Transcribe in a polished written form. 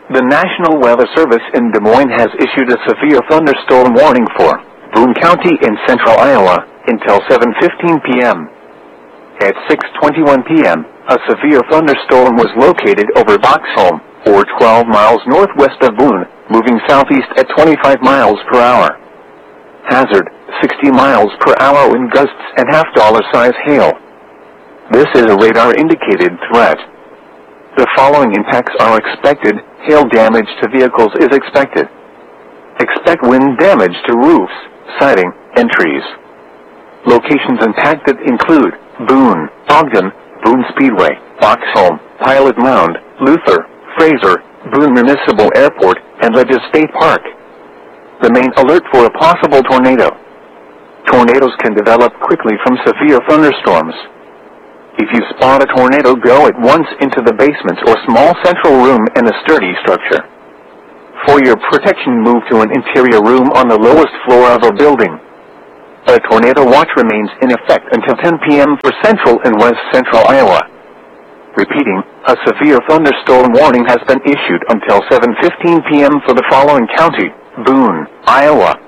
The National Weather Service in Des Moines has issued a severe thunderstorm warning for Boone County in central Iowa until 7:15 p.m. At 6:21 p.m., a severe thunderstorm was located over Boxholm, or 12 miles northwest of Boone, moving southeast at 25 miles per hour. Hazard, 60 miles per hour wind gusts and half-dollar-size hail. This is a radar-indicated threat. The following impacts are expected. Hail damage to vehicles is expected. Expect wind damage to roofs, siding, and trees. Locations impacted include Boone, Ogden, Boone Speedway, Boxholm, Pilot Mound, Luther, Fraser, Boone Municipal Airport, and Ledges State Park. Remain alert for a possible tornado. Tornadoes can develop quickly from severe thunderstorms. If you spot a tornado, go at once into the basement or small central room in a sturdy structure. For your protection, move to an interior room on the lowest floor of a building. A tornado watch remains in effect until 10 p.m. for central and west central Iowa. Repeating, a severe thunderstorm warning has been issued until 7:15 p.m. for the following county: Boone, Iowa,